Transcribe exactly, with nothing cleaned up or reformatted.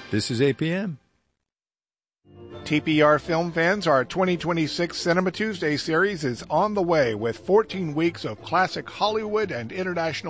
This is A P M. T P R film fans, our twenty twenty-six Cinema Tuesday series is on the way with fourteen weeks of classic Hollywood and international